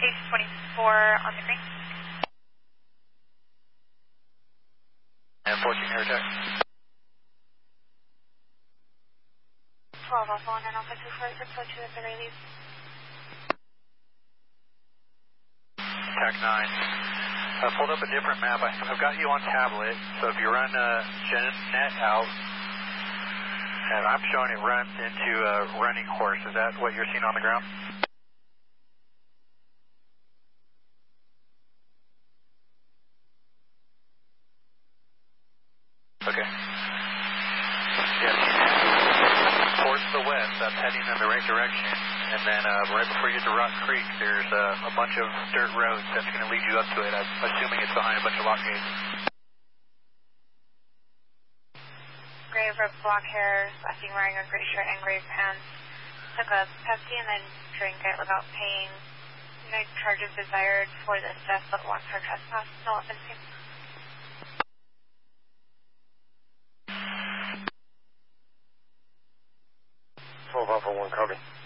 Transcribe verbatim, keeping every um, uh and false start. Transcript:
H twenty-four on the green. And fourteen air attack. twelve Alpha one and Alpha two four six oh two at the release. Attack nine. I pulled up a different map. I, I've got you on tablet, so if you run uh, GenNet out, and I'm showing it runs into a running course. Is that what you're seeing on the ground? Okay. Yeah, towards the west, that's heading in the right direction. And then uh, right before you get to Rock Creek, there's uh, a bunch of dirt roads that's going to lead you up to it. I'm assuming it's behind a bunch of lock gates. Gray ripped block hairs, I think wearing a gray shirt and gray pants. Took a Pepsi and then drank it without paying. No charges desired for this death, but walked for trespass. No weapons taken. twelve Alpha one, copy.